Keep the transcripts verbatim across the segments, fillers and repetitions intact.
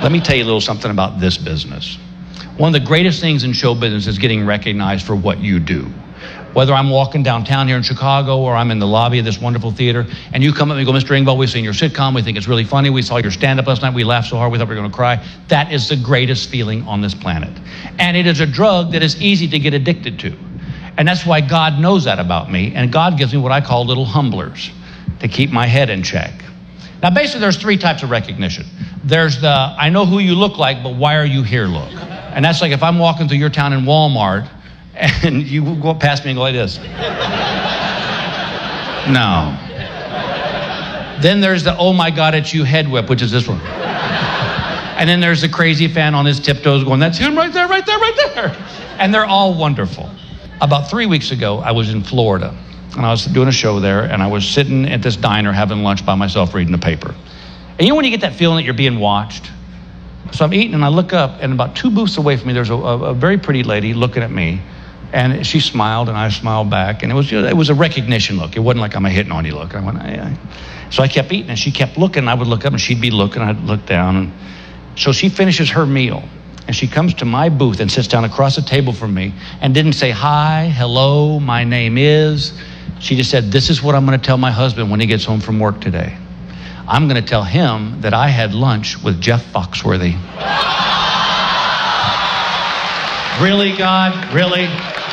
Let me tell you a little something about this business. One of the greatest things in show business is getting recognized for what you do. Whether I'm walking downtown here in Chicago or I'm in the lobby of this wonderful theater, and you come up and you go, Mister Engvall, we've seen your sitcom, we think it's really funny, we saw your stand-up last night, we laughed so hard we thought we were going to cry. That is the greatest feeling on this planet. And it is a drug that is easy to get addicted to. And that's why God knows that about me, and God gives me what I call little humblers to keep my head in check. Now, basically, there's three types of recognition. There's the, I know who you look like, but why are you here look. And that's like if I'm walking through your town in Walmart, and you go past me and go like this. No. Then there's the, oh my God, it's you head whip, which is this one. And then there's the crazy fan on his tiptoes going, that's him right there, right there, right there. And they're all wonderful. About three weeks ago, I was in Florida. And I was doing a show there, and I was sitting at this diner having lunch by myself reading the paper. And you know when you get that feeling that you're being watched? So I'm eating, and I look up, and about two booths away from me, there's a, a, a very pretty lady looking at me. And she smiled, and I smiled back. And it was, you know, it was a recognition look. It wasn't like I'm a hitting on you look. I went, aye, aye. So I kept eating, and she kept looking. And I would look up, and she'd be looking. I'd look down. And so she finishes her meal. And she comes to my booth and sits down across the table from me and didn't say, hi, hello, my name is... She just said, this is what I'm going to tell my husband when he gets home from work today. I'm going to tell him that I had lunch with Jeff Foxworthy. Really, God? Really?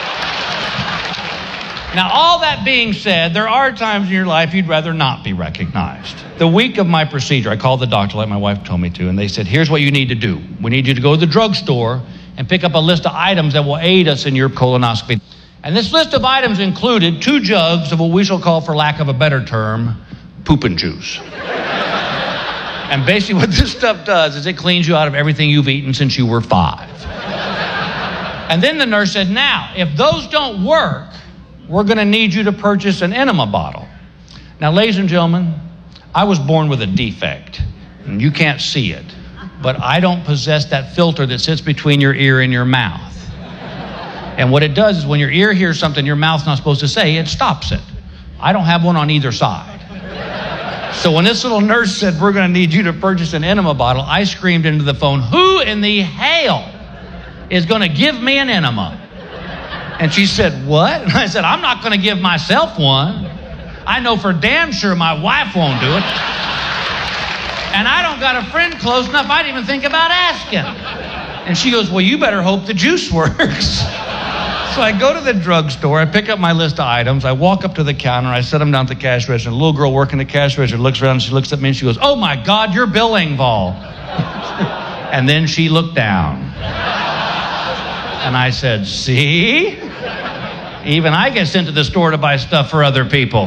Now, all that being said, there are times in your life you'd rather not be recognized. The week of my procedure, I called the doctor like my wife told me to, and they said, here's what you need to do. We need you to go to the drugstore and pick up a list of items that will aid us in your colonoscopy. And this list of items included two jugs of what we shall call, for lack of a better term, pooping juice. And basically what this stuff does is it cleans you out of everything you've eaten since you were five. And then the nurse said, now, if those don't work, we're going to need you to purchase an enema bottle. Now, ladies and gentlemen, I was born with a defect, and you can't see it, but I don't possess that filter that sits between your ear and your mouth. And what it does is when your ear hears something your mouth's not supposed to say, it stops it. I don't have one on either side. So when this little nurse said, we're going to need you to purchase an enema bottle, I screamed into the phone, who in the hell is going to give me an enema? And she said, what? And I said, I'm not going to give myself one. I know for damn sure my wife won't do it. And I don't got a friend close enough, I'd even think about asking. And she goes, well, you better hope the juice works. So I go to the drugstore, I pick up my list of items, I walk up to the counter, I set them down at the cash register. A little girl working the cash register looks around and she looks at me and she goes, oh my God, you're Bill Engvall. And then she looked down. And I said, see? Even I get sent to the store to buy stuff for other people.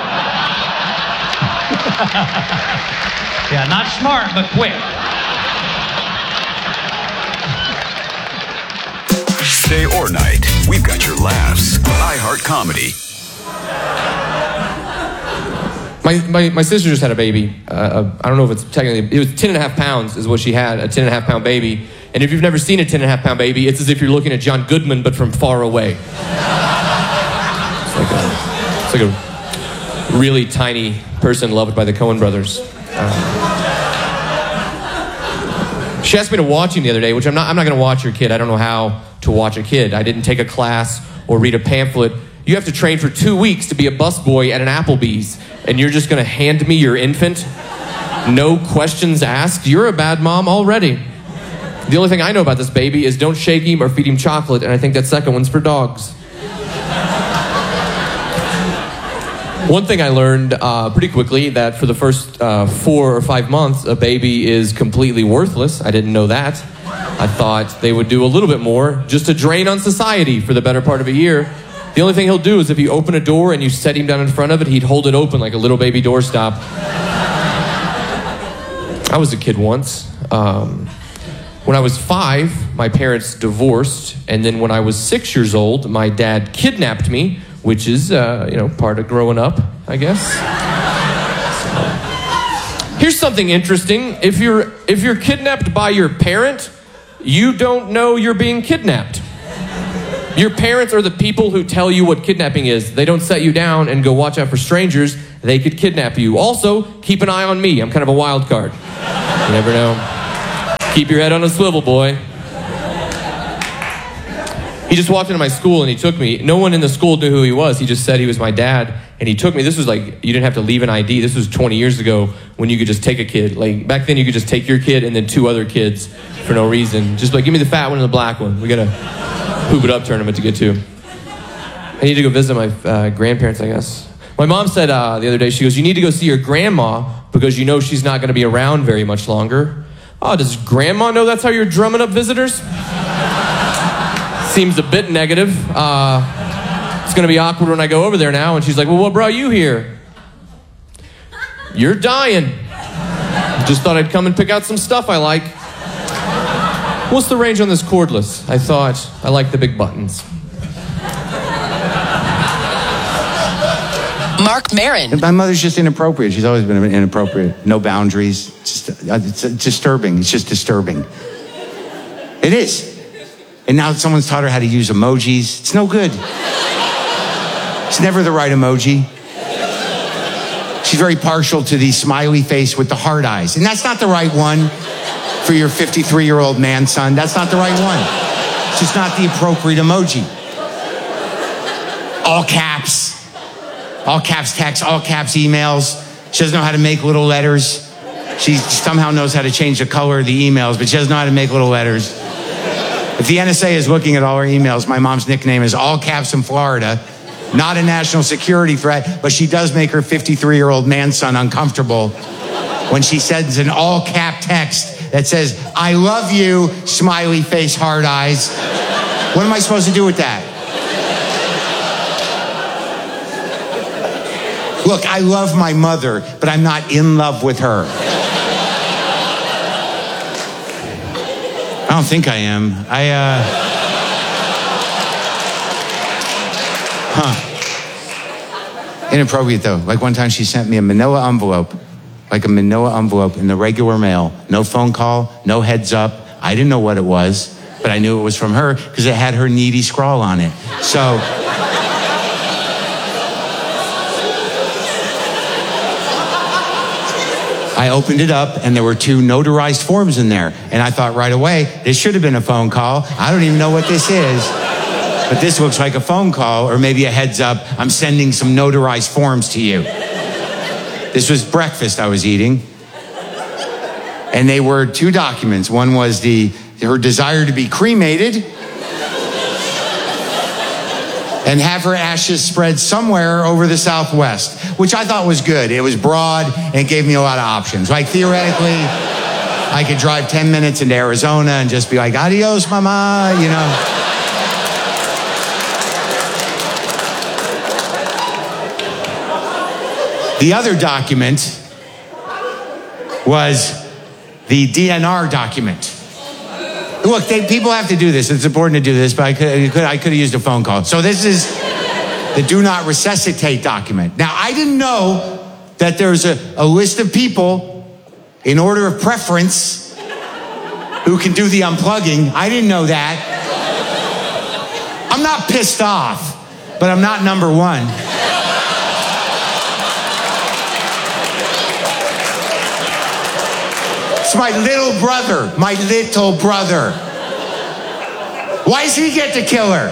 Yeah, not smart, but quick. Day or night, we've got your laughs. iHeart Comedy. My, my my sister just had a baby. Uh, I don't know if it's technically, it was ten and a half pounds is what she had, a ten and a half pound baby. And if you've never seen a ten and a half pound baby, it's as if you're looking at John Goodman, but from far away. It's like a, it's like a really tiny person loved by the Coen brothers. Uh, she asked me to watch him the other day, which I'm not, I'm not going to watch your kid. I don't know how to watch a kid. I didn't take a class or read a pamphlet. You have to train for two weeks to be a busboy at an Applebee's, and you're just going to hand me your infant? No questions asked? You're a bad mom already. The only thing I know about this baby is don't shake him or feed him chocolate, and I think that second one's for dogs. One thing I learned uh, pretty quickly, that for the first uh, four or five months, a baby is completely worthless. I didn't know that. I thought they would do a little bit more just to drain on society for the better part of a year. The only thing he'll do is if you open a door and you set him down in front of it, he'd hold it open like a little baby doorstop. I was a kid once. Um, when I was five, my parents divorced, and then when I was six years old, my dad kidnapped me, which is, uh, you know, part of growing up, I guess. So, here's something interesting. If you're if you're kidnapped by your parent, you don't know you're being kidnapped. Your parents are the people who tell you what kidnapping is. They don't set you down and go watch out for strangers. They could kidnap you. Also, keep an eye on me. I'm kind of a wild card. You never know. Keep your head on a swivel, boy. He just walked into my school and he took me. No one in the school knew who he was. He just said he was my dad. And he took me. This was like, you didn't have to leave an I D. This was twenty years ago when you could just take a kid. Like, back then you could just take your kid and then two other kids for no reason. Just like, give me the fat one and the black one. We got a poop it up tournament to get to. I need to go visit my uh, grandparents, I guess. My mom said uh, the other day, she goes, you need to go see your grandma because you know she's not going to be around very much longer. Oh, does grandma know that's how you're drumming up visitors? Seems a bit negative. Uh, it's going to be awkward when I go over there now. And she's like, well, what brought you here? You're dying. Just thought I'd come and pick out some stuff I like. What's the range on this cordless? I thought I liked the big buttons. Mark Maron. My mother's just inappropriate. She's always been inappropriate. No boundaries. Just, uh, it's disturbing. It's just disturbing. It is. And now someone's taught her how to use emojis. It's no good. It's never the right emoji. She's very partial to the smiley face with the hard eyes. And that's not the right one for your fifty-three-year-old man son. That's not the right one. It's just not the appropriate emoji. All caps. All caps text, all caps emails. She doesn't know how to make little letters. She somehow knows how to change the color of the emails, but she doesn't know how to make little letters. If the N S A is looking at all her emails, my mom's nickname is all caps in Florida. Not a national security threat, but she does make her fifty-three-year-old man son uncomfortable when she sends an all cap text that says, I love you, smiley face, hard eyes. What am I supposed to do with that? Look, I love my mother, but I'm not in love with her. I don't think I am. I, uh... Huh. Inappropriate, though. Like one time she sent me a manila envelope. Like a manila envelope in the regular mail. No phone call, no heads up. I didn't know what it was, but I knew it was from her because it had her needy scrawl on it. So... I opened it up, and there were two notarized forms in there. And I thought right away, this should have been a phone call. I don't even know what this is. But this looks like a phone call, or maybe a heads up. I'm sending some notarized forms to you. This was breakfast I was eating. And they were two documents. One was the her desire to be cremated and have her ashes spread somewhere over the Southwest, which I thought was good. It was broad and gave me a lot of options. Like, theoretically, I could drive ten minutes into Arizona and just be like, adios, mama, you know. The other document was the D N R document. Look, they, people have to do this. It's important to do this, but I could, I could, I could have used a phone call. So this is the do not resuscitate document. Now, I didn't know that there's a, a list of people in order of preference who can do the unplugging. I didn't know that. I'm not pissed off, but I'm not number one. It's my little brother, my little brother. Why does he get to kill her?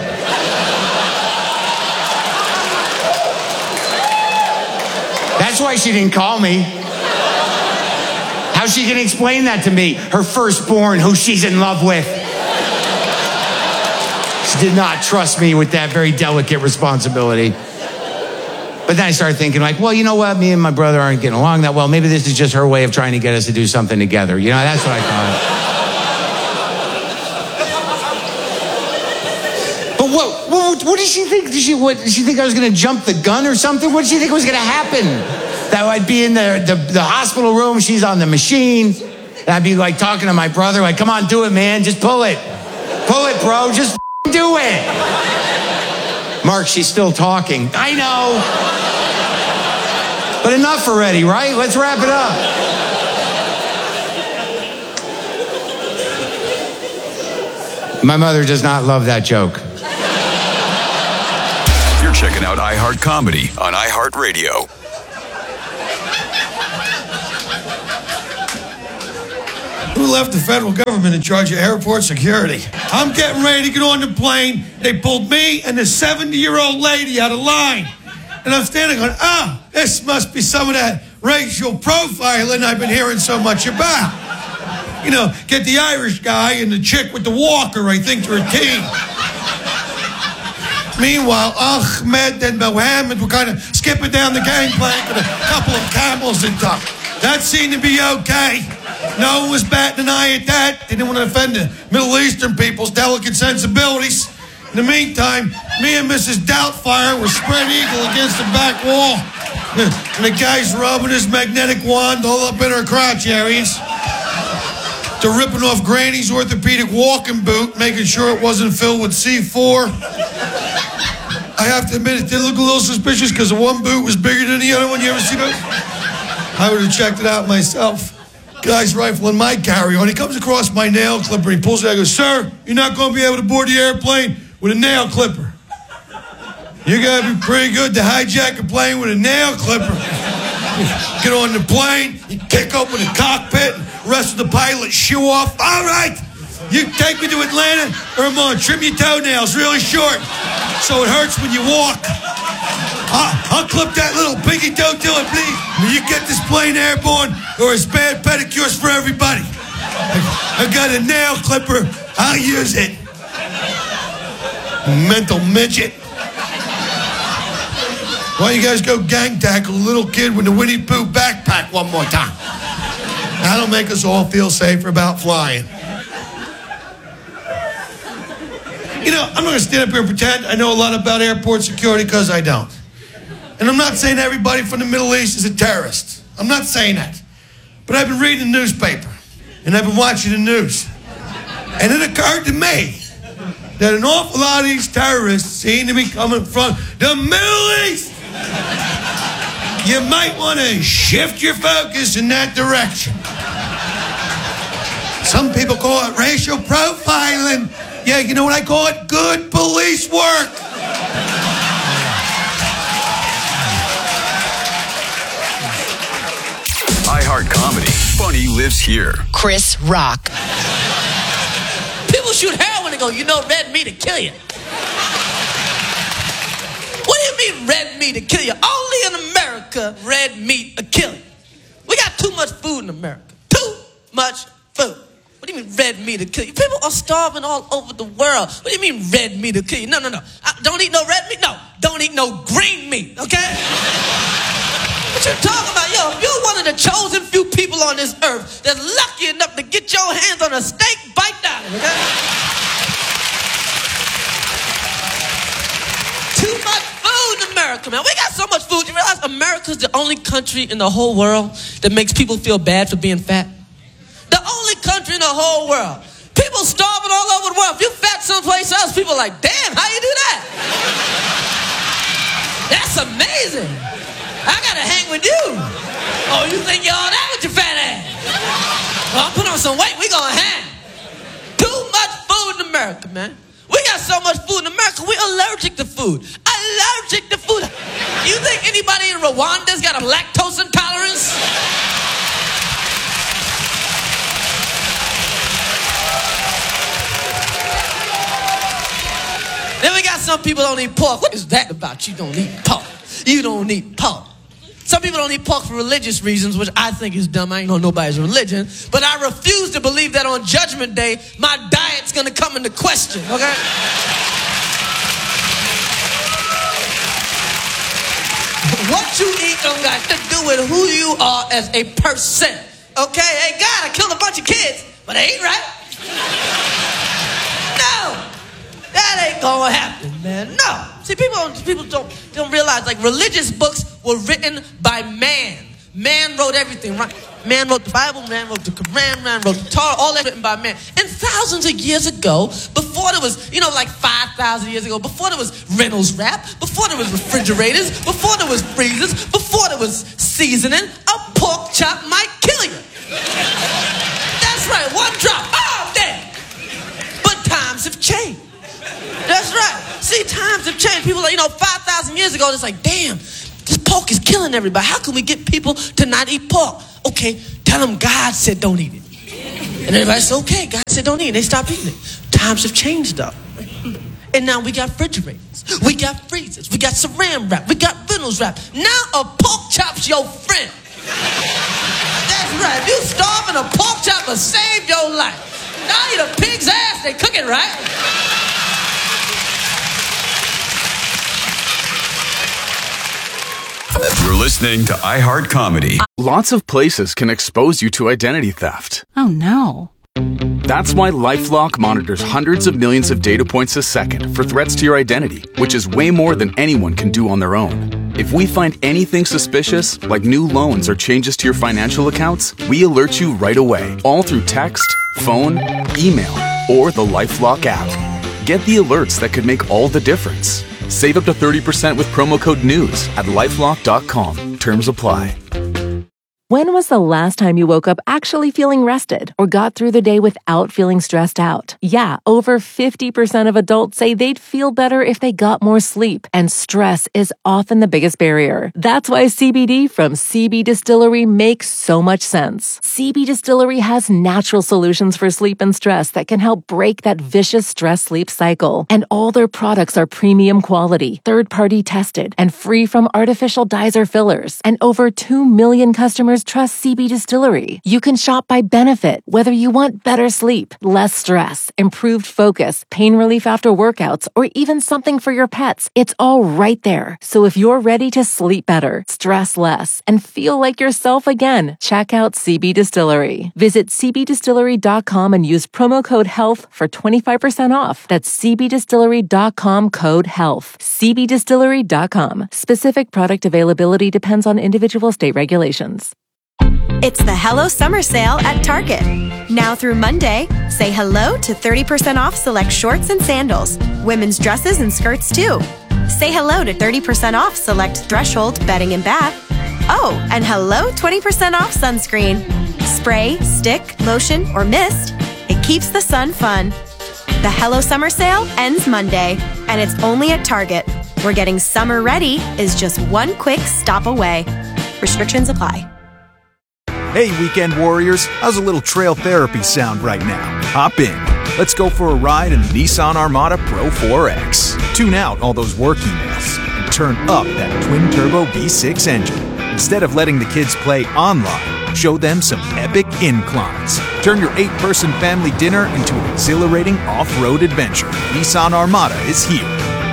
That's why she didn't call me. How's she gonna explain that to me? Her firstborn, who she's in love with. She did not trust me with that very delicate responsibility. But then I started thinking, like, well, you know what? Me and my brother aren't getting along that well. Maybe this is just her way of trying to get us to do something together. You know, that's what I thought. But what, what, what did she think? Did she, what, did she think I was going to jump the gun or something? What did she think was going to happen? That I'd be in the, the, the hospital room, she's on the machine, and I'd be, like, talking to my brother, like, come on, do it, man. Just pull it. Pull it, bro. Just do it. Mark, she's still talking. I know. But enough already, right? Let's wrap it up. My mother does not love that joke. You're checking out iHeart Comedy on iHeartRadio. Who left the federal government in charge of airport security? I'm getting ready to get on the plane. They pulled me and this seventy-year-old lady out of line. And I'm standing going, ah, this must be some of that racial profiling I've been hearing so much about. You know, get the Irish guy and the chick with the walker, I think they're a team. Meanwhile, Ahmed and Mohammed were kind of skipping down the gangplank with a couple of camels and stuff. That seemed to be okay. No one was batting an eye at that. They didn't want to offend the Middle Eastern people's delicate sensibilities. In the meantime, me and Missus Doubtfire were spread eagle against the back wall. And the guy's rubbing his magnetic wand all up in her crotch areas. To ripping off Granny's orthopedic walking boot, making sure it wasn't filled with C four. I have to admit, it did look a little suspicious because the one boot was bigger than the other one. You ever see those? I would have checked it out myself. Guy's rifling my carry-on. He comes across my nail clipper. He pulls it out and goes, sir, you're not going to be able to board the airplane with a nail clipper. You got to be pretty good to hijack a plane with a nail clipper. Get on the plane, you kick open the cockpit, the rest of the pilots shoo off. All right, you take me to Atlanta or I'm going to trim your toenails really short so it hurts when you walk. I'll, I'll clip that little piggy toe till it bleeds. When you get this plane airborne or it's bad pedicures for everybody. I, I got a nail clipper. I'll use it. Mental midget. Why don't you guys go gang tackle a little kid with a Winnie Pooh backpack one more time? That'll make us all feel safer about flying. You know, I'm not going to stand up here and pretend I know a lot about airport security because I don't. And I'm not saying everybody from the Middle East is a terrorist. I'm not saying that. But I've been reading the newspaper, and I've been watching the news. And it occurred to me that an awful lot of these terrorists seem to be coming from the Middle East. You might want to shift your focus in that direction. Some people call it racial profiling. Yeah, you know what I call it? Good police work. iHeart Comedy. Funny lives here. Chris Rock. People shoot heroin and go, you know, red meat will kill you. What do you mean red meat will kill you? Only in America, red meat will kill you. We got too much food in America. Too much food. What do you mean red meat will kill you? People are starving all over the world. What do you mean red meat will kill you? No, no, no. I, don't eat no red meat? No. Don't eat no green meat, okay? What you talking about? Yo, if you're one of the chosen few people on this earth that's lucky enough to get your hands on a steak, bite down, okay? Too much food in America, man. We got so much food. You realize America's the only country in the whole world that makes people feel bad for being fat? The only country in the whole world. People starving all over the world. If you fat someplace else, people are like, damn, how you do that? That's amazing. I gotta hang with you. Oh, you think you're all that with your fat ass? Well, I'll put on some weight, we gonna hang. Too much food in America, man. We got so much food in America, we're allergic to food. Allergic to food. You think anybody in Rwanda's got a lactose intolerance? Then we got some people don't eat pork. What is that about? You don't eat pork. You don't eat pork. Some people don't eat pork for religious reasons, which I think is dumb. I ain't know nobody's religion. But I refuse to believe that on Judgment Day, my diet's going to come into question, okay? What you eat don't got to do with who you are as a person, okay? Hey, God, I killed a bunch of kids, but I ain't right. No. That ain't gonna happen, man. No. See, people don't, people don't, don't realize, like, religious books were written by man. Man wrote everything, right? Man wrote the Bible, man wrote the Quran, man wrote the Torah, all that written by man. And thousands of years ago, before there was, you know, like five thousand years ago, before there was Reynolds Wrap, before there was refrigerators, before there was freezers, before there was seasoning, a pork chop might kill you. That's right, one drop, oh, dead. But times have changed. That's right. See, times have changed. People are, you know, five thousand years ago, it's like, damn, this pork is killing everybody. How can we get people to not eat pork? Okay, tell them God said don't eat it. And everybody said, okay, God said don't eat. And they stopped eating it. Times have changed though. And now we got refrigerators, we got freezers, we got saran wrap, we got Reynolds wrap. Now a pork chop's your friend. That's right. If you starving, a pork chop will save your life. Now eat a pig's ass, they cook it right. You're listening to iHeart Comedy. Lots of places can expose you to identity theft. Oh no. That's why LifeLock monitors hundreds of millions of data points a second for threats to your identity, which is way more than anyone can do on their own. If we find anything suspicious, like new loans or changes to your financial accounts, we alert you right away, all through text, phone, email, or the LifeLock app. Get the alerts that could make all the difference. Save up to thirty percent with promo code NEWS at lifelock dot com. Terms apply. When was the last time you woke up actually feeling rested or got through the day without feeling stressed out? Yeah, over fifty percent of adults say they'd feel better if they got more sleep, and stress is often the biggest barrier. That's why C B D from C B Distillery makes so much sense. C B Distillery has natural solutions for sleep and stress that can help break that vicious stress-sleep cycle. And all their products are premium quality, third-party tested, and free from artificial dyes or fillers. And over two million customers trust C B Distillery. You can shop by benefit, whether you want better sleep, less stress, improved focus, pain relief after workouts, or even something for your pets. It's all right there. So if you're ready to sleep better, stress less, and feel like yourself again, check out C B Distillery. Visit c b distillery dot com and use promo code HEALTH for twenty-five percent off. That's c b distillery dot com code HEALTH. c b distillery dot com. Specific product availability depends on individual state regulations. It's the Hello Summer Sale at Target. Now through Monday, say hello to thirty percent off select shorts and sandals, women's dresses and skirts too. Say hello to thirty percent off select Threshold bedding and bath. Oh, and hello twenty percent off sunscreen. Spray, stick, lotion, or mist, it keeps the sun fun. The Hello Summer Sale ends Monday, and it's only at Target, where getting summer ready is just one quick stop away. Restrictions apply. Hey, weekend warriors, how's a little trail therapy sound right now? Hop in. Let's go for a ride in the Nissan Armada Pro four X. Tune out all those work emails and turn up that twin-turbo V six engine. Instead of letting the kids play online, show them some epic inclines. Turn your eight-person family dinner into an exhilarating off-road adventure. Nissan Armada is here.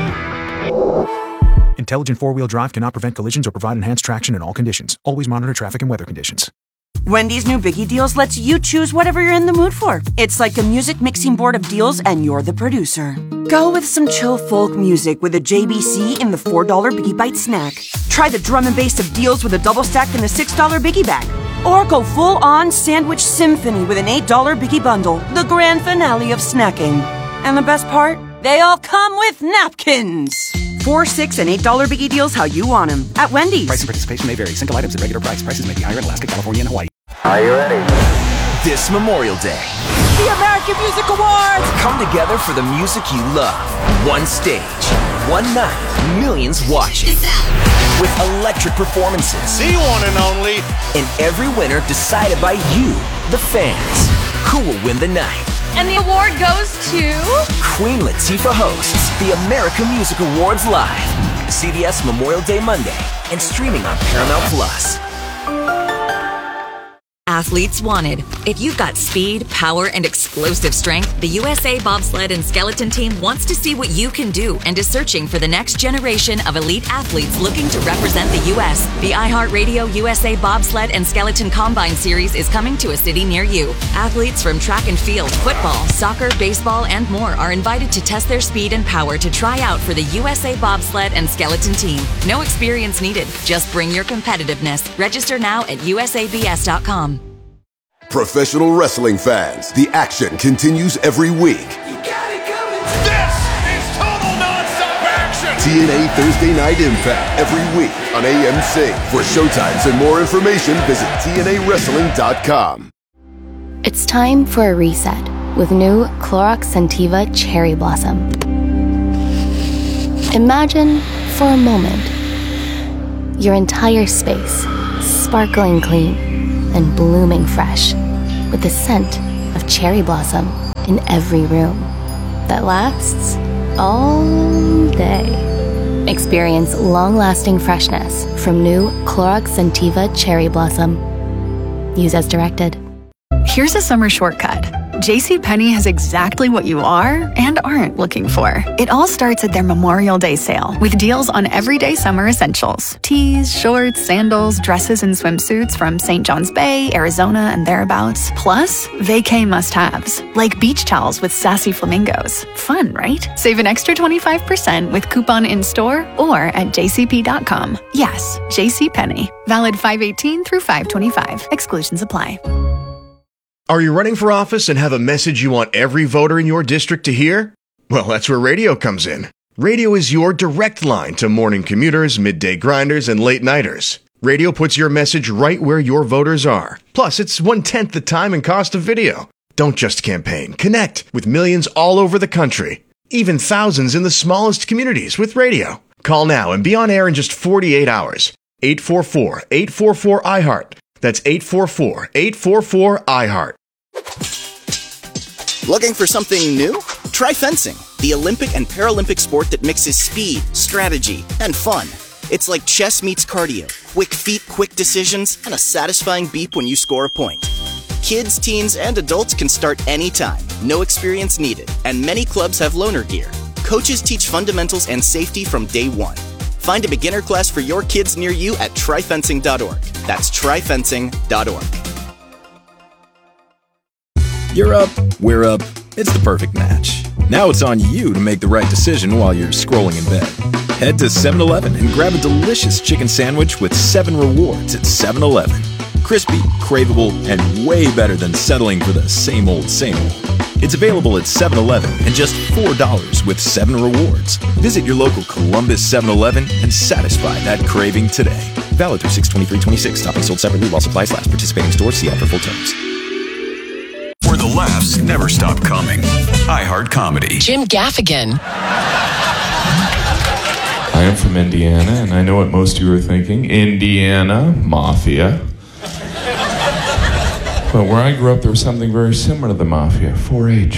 Intelligent four-wheel drive cannot prevent collisions or provide enhanced traction in all conditions. Always monitor traffic and weather conditions. Wendy's new Biggie Deals lets you choose whatever you're in the mood for. It's like a music mixing board of deals, and you're the producer. Go with some chill folk music with a J B C in the four dollar Biggie Bite snack. Try the drum and bass of deals with a double stack in the six dollar Biggie Bag. Or go full-on sandwich symphony with an eight dollar Biggie Bundle, the grand finale of snacking. And the best part? They all come with napkins. Four, six, and eight dollar Biggie Deals how you want them at Wendy's. Price and participation may vary. Single items at regular price. Prices may be higher in Alaska, California, and Hawaii. Are you ready? This Memorial Day, the American Music Awards! Come together for the music you love. One stage, one night, millions watching. With electric performances. The one and only. And every winner decided by you, the fans. Who will win the night? And the award goes to... Queen Latifah hosts the American Music Awards live. C B S Memorial Day Monday and streaming on Paramount Plus. Athletes wanted. If you've got speed, power, and explosive strength, the U S A Bobsled and Skeleton Team wants to see what you can do and is searching for the next generation of elite athletes looking to represent the U S The iHeartRadio U S A Bobsled and Skeleton Combine Series is coming to a city near you. Athletes from track and field, football, soccer, baseball, and more are invited to test their speed and power to try out for the U S A Bobsled and Skeleton Team. No experience needed. Just bring your competitiveness. Register now at U S A B S dot com. Professional wrestling fans, the action continues every week. You got it coming. This is total nonstop action. T N A Thursday Night Impact every week on A M C. For showtimes and more information, visit T N A wrestling dot com. It's time for a reset with new Clorox Scentiva Cherry Blossom. Imagine, for a moment, your entire space sparkling clean and blooming fresh with the scent of of cherry blossom in every room that lasts all day. Experience long-lasting freshness from new Clorox Scentiva Cherry Blossom. Use as directed. Here's a summer shortcut. JCPenney has exactly what you are and aren't looking for. It all starts at their Memorial Day sale with deals on everyday summer essentials. Tees, shorts, sandals, dresses, and swimsuits from Saint John's Bay, Arizona, and thereabouts. Plus, vacay must-haves, like beach towels with sassy flamingos. Fun, right? Save an extra twenty-five percent with coupon in-store or at j c p dot com. Yes, JCPenney. Valid five eighteen through five twenty-five. Exclusions apply. Are you running for office and have a message you want every voter in your district to hear? Well, that's where radio comes in. Radio is your direct line to morning commuters, midday grinders, and late nighters. Radio puts your message right where your voters are. Plus, it's one-tenth the time and cost of video. Don't just campaign. Connect with millions all over the country. Even thousands in the smallest communities with radio. Call now and be on air in just forty-eight hours. eight four four, eight four four, I heart. That's eight four four, eight four four, I heart. Looking for something new? Try fencing, the Olympic and Paralympic sport that mixes speed, strategy, and fun. It's like chess meets cardio. Quick feet, quick decisions, and a satisfying beep when you score a point. Kids, teens, and adults can start anytime. No experience needed. And many clubs have loaner gear. Coaches teach fundamentals and safety from day one. Find a beginner class for your kids near you at try fencing dot org. That's try fencing dot org. You're up, we're up. It's the perfect match. Now it's on you to make the right decision while you're scrolling in bed. Head to seven eleven and grab a delicious chicken sandwich with seven rewards at seven eleven. Crispy, craveable, and way better than settling for the same old, same old. It's available at seven eleven and just four dollars with seven rewards. Visit your local Columbus seven eleven and satisfy that craving today. Valid through six twenty-three twenty-six. Topping sold separately while supplies last. Participating stores. See ad for full terms. Where the laughs never stop coming. iHeart Comedy. Jim Gaffigan. I am from Indiana, and I know what most of you are thinking. Indiana Mafia. But where I grew up, there was something very similar to the Mafia, four H.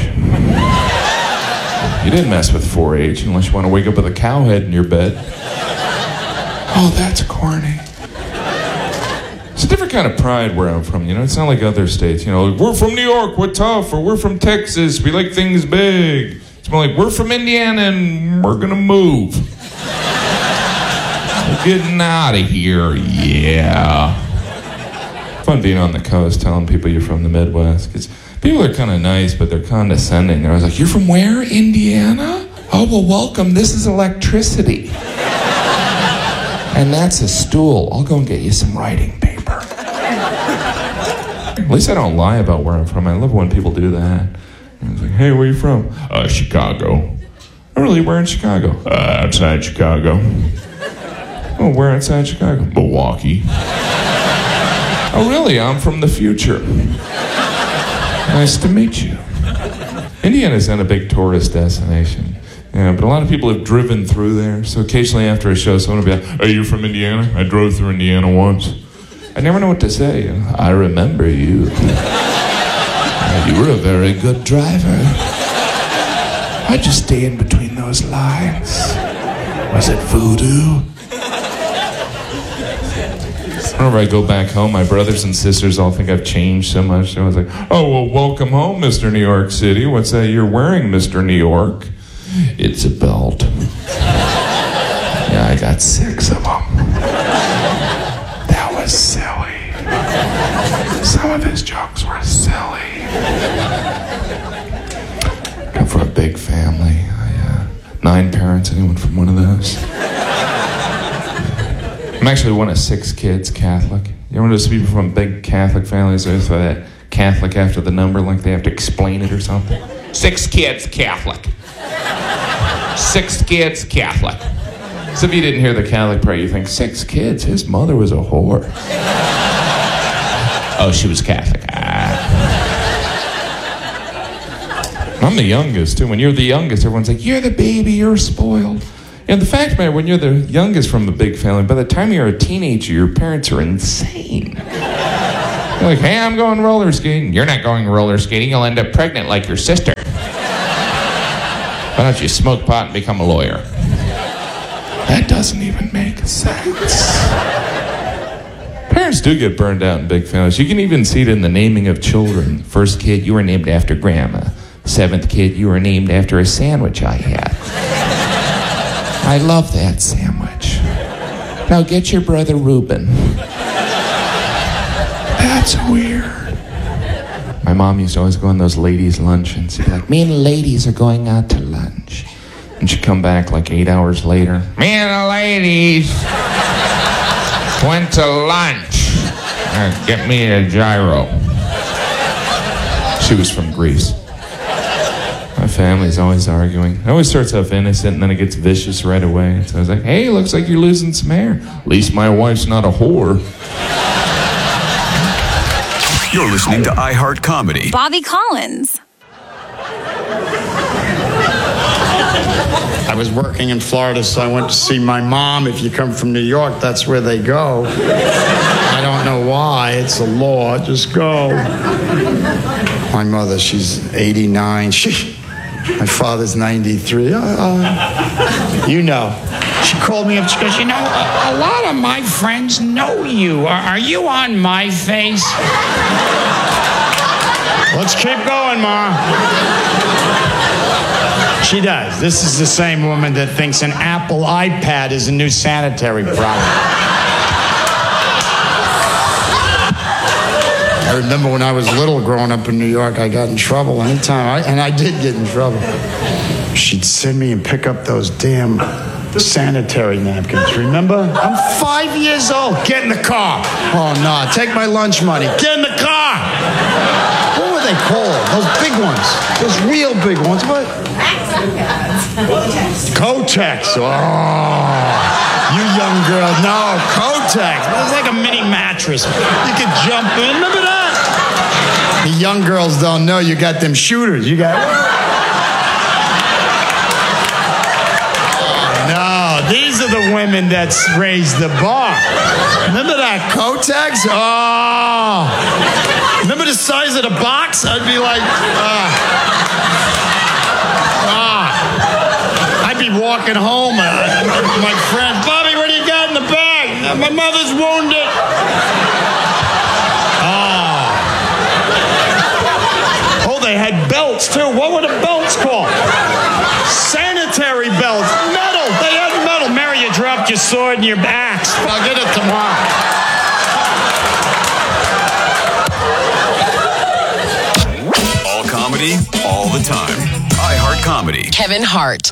You didn't mess with four H unless you want to wake up with a cow head in your bed. Oh, that's corny. It's a different kind of pride where I'm from, you know? It's not like other states, you know, we're from New York, we're tough, or we're from Texas, we like things big. It's more like, we're from Indiana and we're gonna move. We're getting out of here, yeah. Fun being on the coast, telling people you're from the Midwest, because people are kind of nice, but they're condescending. They're always like, you're from where? Indiana? Oh, well, welcome. This is electricity. And that's a stool. I'll go and get you some writing paper. At least I don't lie about where I'm from. I love when people do that. I was like, hey, where are you from? Uh, Chicago. Oh, really? Where in Chicago? Uh, outside Chicago. Oh, where outside Chicago? Milwaukee. Oh, really? I'm from the future. Nice to meet you. Indiana's not a big tourist destination. Yeah, but a lot of people have driven through there. So occasionally after a show, someone will be like, are you from Indiana? I drove through Indiana once. I never know what to say. I remember you. You were a very good driver. How'd you stay in between those lines? Was it voodoo? Whenever I go back home, my brothers and sisters all think I've changed so much. So I was like, oh, well, welcome home, Mister New York City. What's that you're wearing, Mister New York? It's a belt. Yeah, I got six of them. That was silly. Some of his jokes were silly. Come from a big family. I, uh, nine parents, anyone from one of those? I'm actually one of six kids, Catholic. You ever notice people from big Catholic families, they always throw that Catholic after the number, like they have to explain it or something? Six kids, Catholic. Six kids, Catholic. So if you didn't hear the Catholic prayer, you think, six kids? His mother was a whore. Oh, she was Catholic. Ah. I'm the youngest, too. When you're the youngest, everyone's like, you're the baby, you're spoiled. And the fact, man, when you're the youngest from the big family, by the time you're a teenager, your parents are insane. You're like, hey, I'm going roller skating. You're not going roller skating. You'll end up pregnant like your sister. Why don't you smoke pot and become a lawyer? That doesn't even make sense. Parents do get burned out in big families. You can even see it in the naming of children. First kid, you were named after grandma. Seventh kid, you were named after a sandwich I had. I love that sandwich. Now get your brother Reuben. That's weird. My mom used to always go on those ladies' luncheons. She'd be like, me and the ladies are going out to lunch. And she'd come back like eight hours later. Me and the ladies went to lunch. Uh, get me a gyro. She was from Greece. My family's always arguing. It always starts off innocent and then it gets vicious right away. So I was like, hey, looks like you're losing some hair. At least my wife's not a whore. You're listening to iHeart Comedy. Bobby Collins. I was working in Florida, so I went to see my mom. If you come from New York, that's where they go. I don't know why. It's a law. Just go. My mother, she's eighty-nine. She, my father's ninety-three. Uh, uh, you know. She called me up. She goes, you know, a, a lot of my friends know you. Are, are you on My Face? Let's keep going, Ma. She does. This is the same woman that thinks an Apple iPad is a new sanitary product. I remember when I was little growing up in New York, I got in trouble anytime, I, and I did get in trouble. She'd send me and pick up those damn sanitary napkins, remember? I'm five years old. Get in the car. Oh, no. Take my lunch money. Get in the car. What were they called? Those big ones. Those real big ones. What? Kotex. Oh. You young girl. No, Kotex. It was like a mini mattress. You could jump in. Remember that? The young girls don't know you got them shooters. You got... These are the women that's raised the bar. Remember that Kotex? Oh. Remember the size of the box? I'd be like, ah. Ah. I'd be walking home. Uh, my friend, Bobby, what do you got in the bag? Uh, my mother's wounded. Oh. Oh, they had belts, too. What were the belts called? Sanitary belts. Metal. They had metal. Mary, you dropped your sword and your axe. I'll get it tomorrow. All comedy, all the time. iHeart Comedy. Kevin Hart.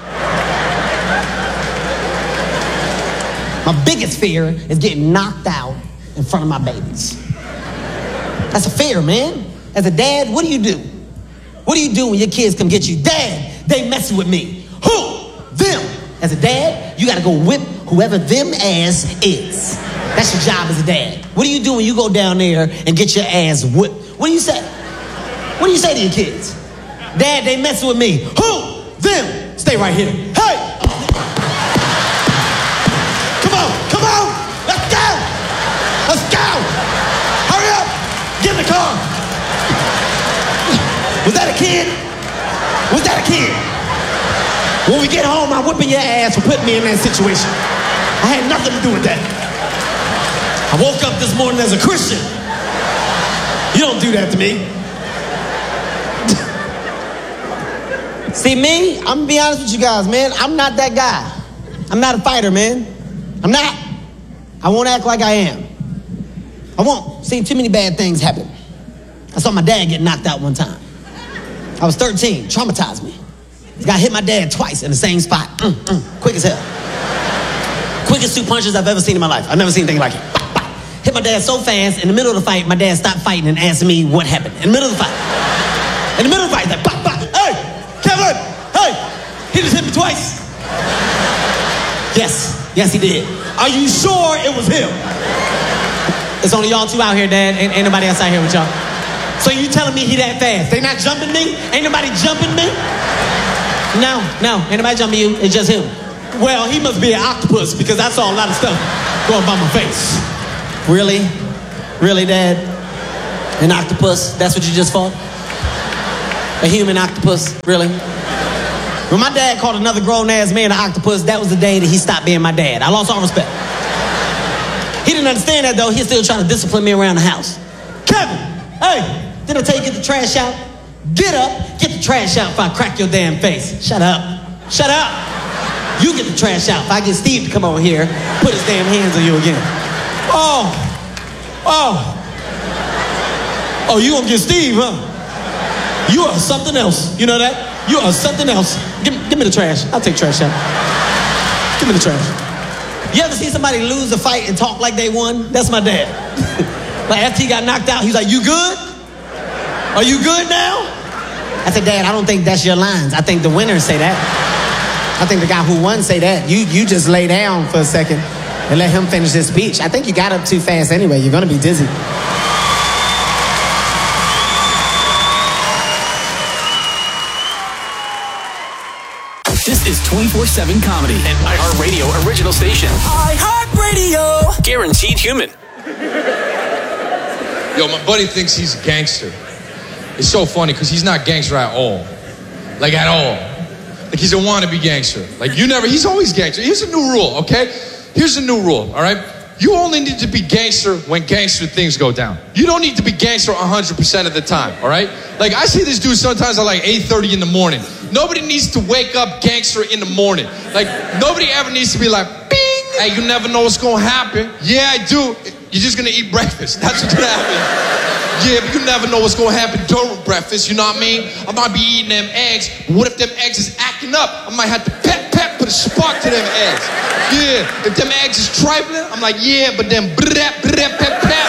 My biggest fear is getting knocked out in front of my babies. That's a fear, man. As a dad, what do you do? What do you do when your kids come get you? Dad, they messing with me. Who? Them. As a dad, you gotta go whip whoever them ass is. That's your job as a dad. What do you do when you go down there and get your ass whipped? What do you say? What do you say to your kids? Dad, they messing with me. Who? Them. Stay right here. Hey! Come on, come on! Let's go! Let's go! Hurry up! Get in the car! Was that a kid? Was that a kid? When we get home, I'm whipping your ass for putting me in that situation. I had nothing to do with that. I woke up this morning as a Christian. You don't do that to me. See, me, I'm gonna be honest with you guys, man. I'm not that guy. I'm not a fighter, man. I'm not. I won't act like I am. I won't. See, too many bad things happen. I saw my dad get knocked out one time. I was thirteen, traumatized me. This guy hit my dad twice in the same spot. Mm, mm, quick as hell. Quickest two punches I've ever seen in my life. I've never seen anything like it. Bah, bah. Hit my dad so fast, in the middle of the fight, my dad stopped fighting and asked me what happened. In the middle of the fight. In the middle of the fight, he's like, bah, bah. Hey, Kevin, hey, he just hit me twice. Yes, yes he did. Are you sure it was him? It's only y'all two out here, Dad. Ain't, ain't nobody else out here with y'all. So you telling me he that fast? They not jumping me? Ain't nobody jumping me? No, no, ain't nobody jumping you. It's just him. Well, he must be an octopus because I saw a lot of stuff going by my face. Really? Really, Dad? An octopus, that's what you just fought? A human octopus, really? When my dad called another grown-ass man an octopus, that was the day that he stopped being my dad. I lost all respect. He didn't understand that, though. He's still trying to discipline me around the house. Kevin, hey, didn't I tell you to get the trash out? Get up, get the trash out if I crack your damn face. Shut up. Shut up. You get the trash out if I get Steve to come over here, put his damn hands on you again. Oh, oh. Oh, you gonna get Steve, huh? You are something else. You know that? You are something else. Give, give me the trash. I'll take trash out. Give me the trash. You ever see somebody lose a fight and talk like they won? That's my dad. Like after he got knocked out, he's like, you good? Are you good now? I said, Dad, I don't think that's your lines. I think the winners say that. I think the guy who won say that. You you just lay down for a second and let him finish his speech. I think you got up too fast anyway. You're gonna be dizzy. This is twenty-four seven Comedy, an iHeartRadio original station. iHeartRadio! Guaranteed human. Yo, my buddy thinks he's a gangster. It's so funny because he's not gangster at all. Like, at all. Like, he's a wannabe gangster. Like, you never, he's always gangster. Here's a new rule, okay? Here's a new rule, all right? You only need to be gangster when gangster things go down. You don't need to be gangster one hundred percent of the time, all right? Like, I see this dude sometimes at like eight thirty in the morning. Nobody needs to wake up gangster in the morning. Like, nobody ever needs to be like, bing, hey, you never know what's gonna happen. Yeah, I do. You're just gonna eat breakfast. That's what's gonna happen. Yeah, but you never know what's gonna happen during breakfast, you know what I mean? I might be eating them eggs, but what if them eggs is acting up? I might have to pep, pep, put a spark to them eggs. Yeah, if them eggs is trifling, I'm like, yeah, but then brap, brap, pep, pep.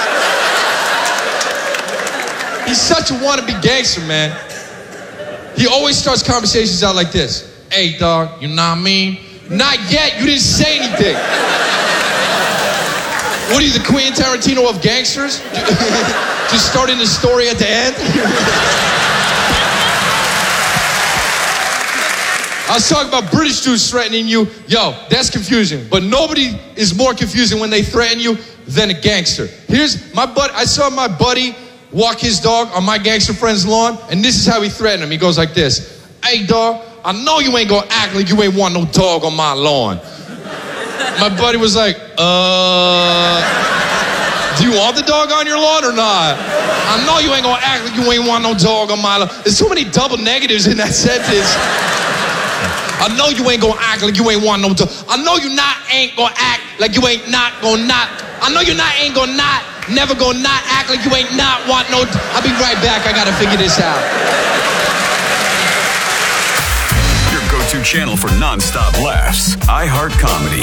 He's such a wannabe gangster, man. He always starts conversations out like this. Hey, dog, you know what I mean? Not yet, you didn't say anything. What are you, the Quentin Tarantino of gangsters? Just starting the story at the end? I was talking about British dudes threatening you. Yo, that's confusing. But nobody is more confusing when they threaten you than a gangster. Here's my buddy. I saw my buddy walk his dog on my gangster friend's lawn, and this is how he threatened him. He goes like this. Hey, dog, I know you ain't gonna act like you ain't want no dog on my lawn. My buddy was like, uh, do you want the dog on your lawn or not? I know you ain't gonna act like you ain't want no dog on my lawn. There's so many double negatives in that sentence. I know you ain't gonna act like you ain't want no dog. I know you not ain't gonna act like you ain't not gonna not. I know you not ain't gonna not, never gonna not act like you ain't not want no. I'll be right back. I gotta figure this out. Go-to channel for non-stop laughs. iHeart Comedy.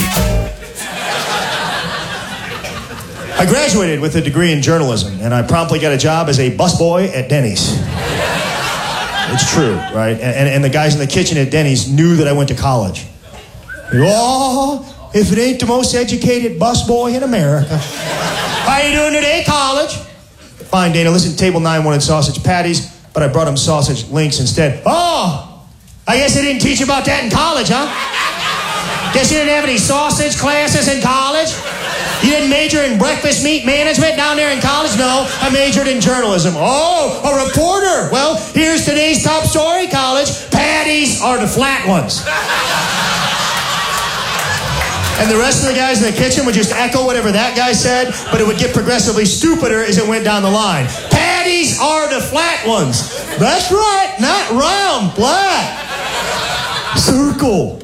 I graduated with a degree in journalism, and I promptly got a job as a busboy at Denny's. It's true, right? And, and the guys in the kitchen at Denny's knew that I went to college. They go, oh, if it ain't the most educated busboy in America. How you doing today, college? Fine, Dana. Listen, table nine wanted sausage patties, but I brought them sausage links instead. Oh! I guess they didn't teach you about that in college, huh? Guess you didn't have any sausage classes in college? You didn't major in breakfast meat management down there in college? No, I majored in journalism. Oh, a reporter. Well, here's today's top story, college. Patties are the flat ones. And the rest of the guys in the kitchen would just echo whatever that guy said, but it would get progressively stupider as it went down the line. Patties are the flat ones. That's right, not round, flat. Circle.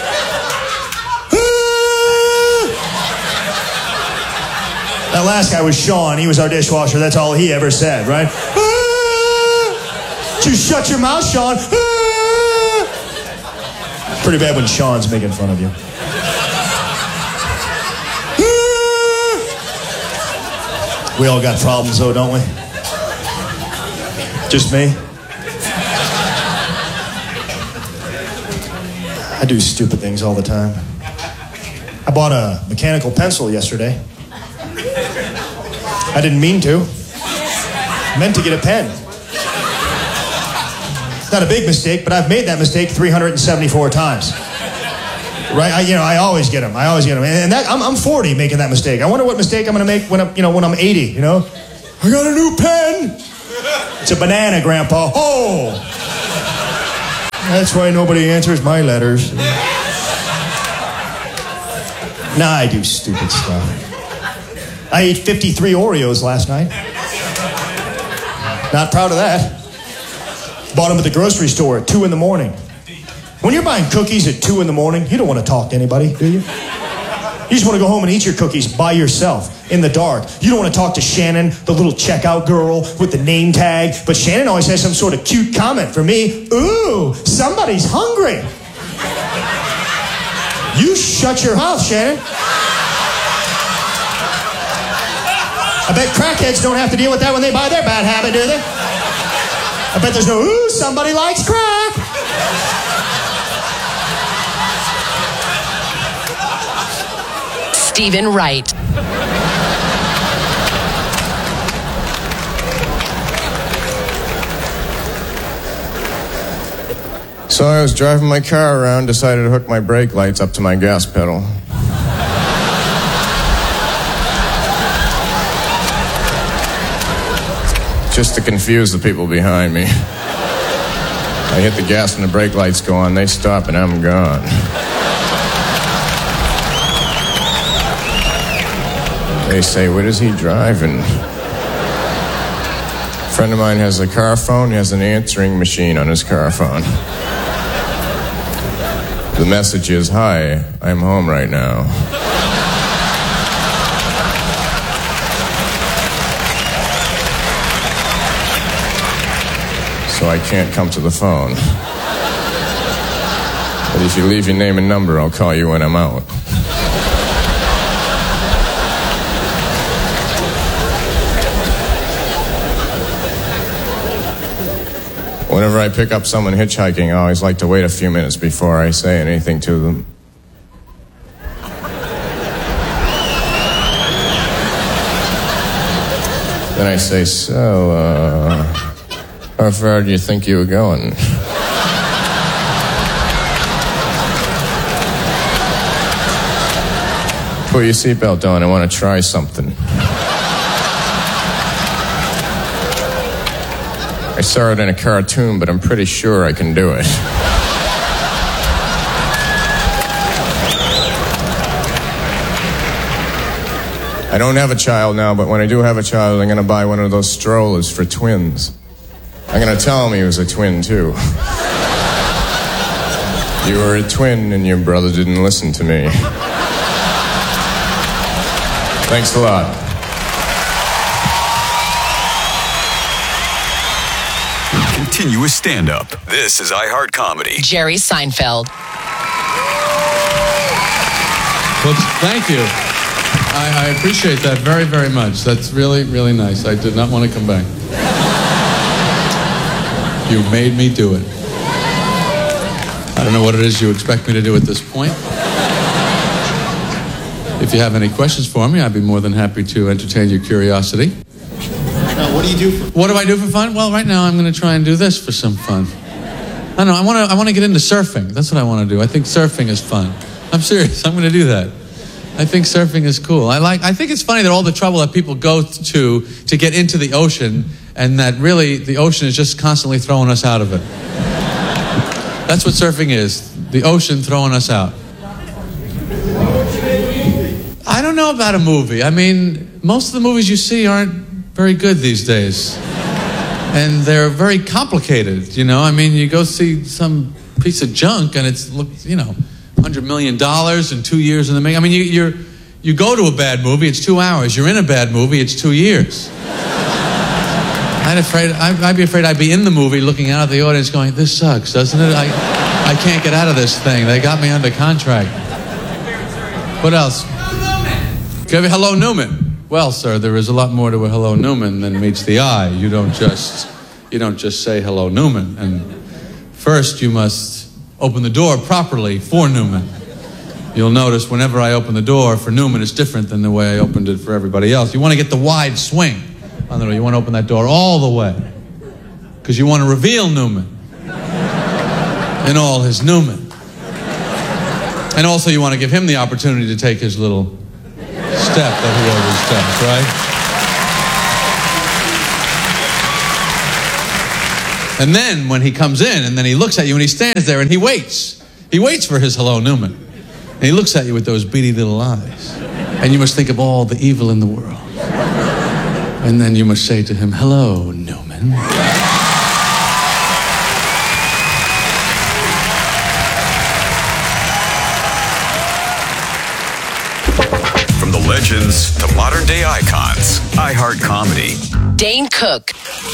That last guy was Sean. He was our dishwasher. That's all he ever said, right? Just shut your mouth, Sean. Pretty bad when Sean's making fun of you. We all got problems, though, don't we? Just me? I do stupid things all the time. I bought a mechanical pencil yesterday. I didn't mean to. I meant to get a pen. It's not a big mistake, but I've made that mistake three hundred seventy-four times. Right? I, you know, I always get them. I always get them. And that, I'm, I'm forty making that mistake. I wonder what mistake I'm going to make when I'm, you know, when I'm eighty, you know? I got a new pen. It's a banana, Grandpa. Oh! That's why nobody answers my letters. Nah, I do stupid stuff. I ate fifty-three Oreos last night. Not proud of that. Bought them at the grocery store at two in the morning. When you're buying cookies at two in the morning, you don't want to talk to anybody, do you? You just want to go home and eat your cookies by yourself, in the dark. You don't want to talk to Shannon, the little checkout girl with the name tag. But Shannon always has some sort of cute comment for me. Ooh, somebody's hungry. You shut your mouth, Shannon. I bet crackheads don't have to deal with that when they buy their bad habit, do they? I bet there's no, ooh, somebody likes crack. Stephen Wright. So I was driving my car around, decided to hook my brake lights up to my gas pedal. Just to confuse the people behind me. I hit the gas and the brake lights go on, they stop and I'm gone. They say, what is he driving? A friend of mine has a car phone, he has an answering machine on his car phone. The message is, hi, I'm home right now. So I can't come to the phone. But if you leave your name and number, I'll call you when I'm out. Whenever I pick up someone hitchhiking, I always like to wait a few minutes before I say anything to them. Then I say, so, uh, how far do you think you were going? Put your seatbelt on, I want to try something. I saw it in a cartoon, but I'm pretty sure I can do it. I don't have a child now, but when I do have a child, I'm going to buy one of those strollers for twins. I'm going to tell him he was a twin, too. You were a twin and your brother didn't listen to me. Thanks a lot. Continuous stand-up. This is iHeart Comedy. Jerry Seinfeld. Well, thank you. I, I appreciate that very, very much. That's really, really nice. I did not want to come back. You made me do it. I don't know what it is you expect me to do at this point. If you have any questions for me, I'd be more than happy to entertain your curiosity. Now, what do you do for What do I do for fun? Well, right now I'm going to try and do this for some fun. I don't know. I want to. I want to get into surfing. That's what I want to do. I think surfing is fun. I'm serious. I'm going to do that. I think surfing is cool. I like. I think it's funny that all the trouble that people go to to get into the ocean, and that really the ocean is just constantly throwing us out of it. That's what surfing is. The ocean throwing us out. I don't know about a movie. I mean, most of the movies you see aren't very good these days. And they're very complicated, you know? I mean, you go see some piece of junk and it's, you know, one hundred million dollars in two years in the making. I mean, you, you're, you go to a bad movie, it's two hours. You're in a bad movie, it's two years. I'd, afraid, I'd, I'd be afraid I'd be in the movie looking out at the audience going, this sucks, doesn't it? I, I can't get out of this thing. They got me under contract. What else? Hello, Newman. Well, sir, there is a lot more to a Hello, Newman than meets the eye. You don't just, you don't just say Hello, Newman. And first, you must open the door properly for Newman. You'll notice whenever I open the door for Newman, it's different than the way I opened it for everybody else. You want to get the wide swing on the door. You want to open that door all the way because you want to reveal Newman in all his Newman. And also, you want to give him the opportunity to take his little step that he always does, right? And then when he comes in, and then he looks at you, and he stands there, and he waits. He waits for his hello, Newman. And he looks at you with those beady little eyes. And you must think of all the evil in the world. And then you must say to him, hello, Newman. From the legends to modern day icons, iHeart Comedy. Dane Cook.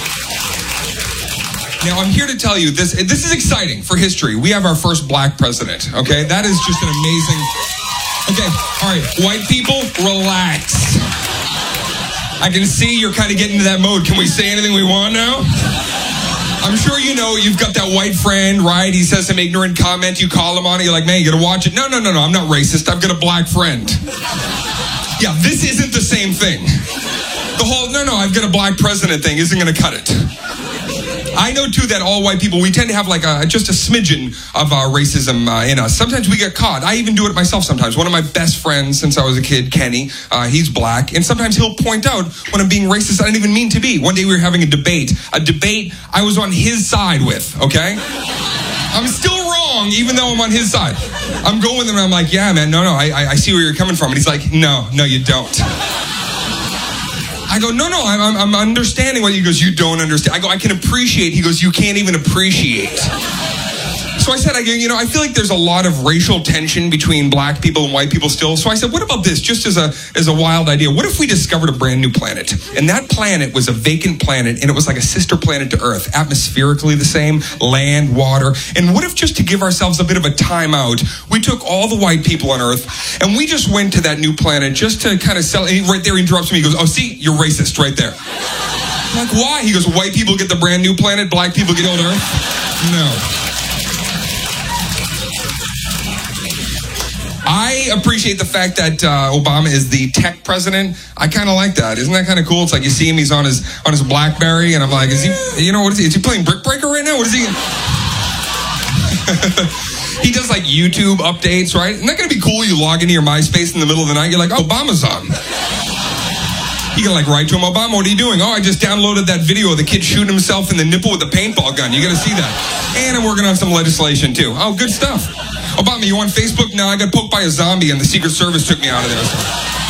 Now, I'm here to tell you this. This is exciting for history. We have our first black president, okay? That is just an amazing... Okay, all right, white people, relax. I can see you're kind of getting into that mode. Can we say anything we want now? I'm sure you know you've got that white friend, right? He says some ignorant comment. You call him on it. You're like, man, you gotta watch it. No, no, no, no. I'm not racist. I've got a black friend. Yeah, this isn't the same thing. The whole, no, no, I've got a black president thing isn't gonna cut it. I know, too, that all white people, we tend to have like a, just a smidgen of uh, racism uh, in us. Sometimes we get caught. I even do it myself sometimes. One of my best friends since I was a kid, Kenny, uh, he's black. And sometimes he'll point out when I'm being racist I didn't even mean to be. One day we were having a debate. A debate I was on his side with, okay? I'm still wrong, even though I'm on his side. I'm going with him and I'm like, yeah, man, no, no, I, I see where you're coming from. And he's like, no, no, you don't. I go, no, no, I'm, I'm understanding what he goes, you don't understand. I go, I can appreciate. He goes, you can't even appreciate. So I said, I go, you know, I feel like there's a lot of racial tension between black people and white people still. So I said, what about this? Just as a as a wild idea, what if we discovered a brand new planet? And that planet was a vacant planet, and it was like a sister planet to Earth, atmospherically the same, land, water. And what if just to give ourselves a bit of a timeout, we took all the white people on Earth, and we just went to that new planet just to kind of sell. And he, right there, he interrupts me. He goes, oh, see, you're racist right there. I'm like, why? He goes, white people get the brand new planet, black people get old Earth? No. I appreciate the fact that uh, Obama is the tech president. I kind of like that. Isn't that kind of cool? It's like you see him, he's on his on his BlackBerry, and I'm like, is he, you know, what is he? Is he playing Brick Breaker right now? What is he? He does like YouTube updates, right? Isn't that going to be cool? You log into your MySpace in the middle of the night, you're like, oh, Obama's on. You can like write to him, Obama, what are you doing? Oh, I just downloaded that video of the kid shooting himself in the nipple with a paintball gun. You got to see that. And I'm working on some legislation too. Oh, good stuff. Obama, you on Facebook? No, I got poked by a zombie and the Secret Service took me out of there. So.